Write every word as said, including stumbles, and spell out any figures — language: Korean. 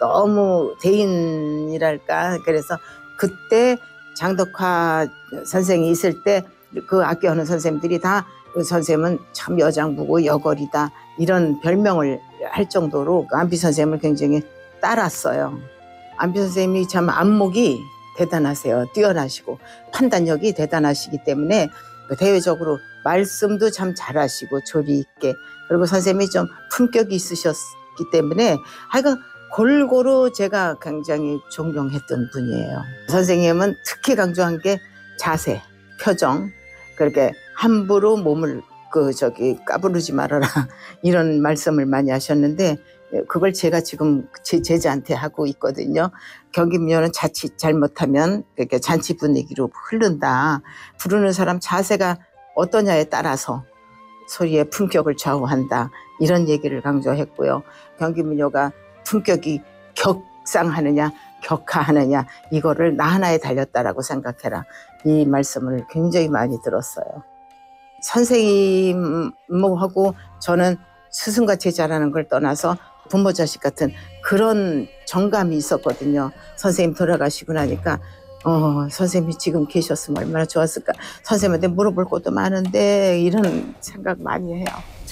너무 대인이랄까. 그래서 그때 장덕화 선생이 있을 때 그 악기하는 선생님들이 다 그 선생님은 참 여장부고 여걸이다 이런 별명을 할 정도로 안비 선생님을 굉장히 따랐어요. 안비 선생님이 참 안목이 대단하세요. 뛰어나시고 판단력이 대단하시기 때문에 대외적으로 말씀도 참 잘하시고 조리 있게, 그리고 선생님이 좀 품격이 있으셨기 때문에 하여간 골고루 제가 굉장히 존경했던 분이에요. 선생님은 특히 강조한 게 자세, 표정, 그렇게 함부로 몸을 그 저기 까부르지 말아라 이런 말씀을 많이 하셨는데 그걸 제가 지금 제 제자한테 하고 있거든요. 경기민요는 자칫 잘못하면 그렇게 잔치 분위기로 흐른다. 부르는 사람 자세가 어떠냐에 따라서 소리의 품격을 좌우한다. 이런 얘기를 강조했고요. 경기민요가 품격이 격상하느냐 격하하느냐 이거를 나 하나에 달렸다라고 생각해라. 이 말씀을 굉장히 많이 들었어요. 선생님하고 저는 스승과 제자라는 걸 떠나서 부모 자식 같은 그런 정감이 있었거든요. 선생님 돌아가시고 나니까 어, 선생님이 지금 계셨으면 얼마나 좋았을까. 선생님한테 물어볼 것도 많은데 이런 생각 많이 해요.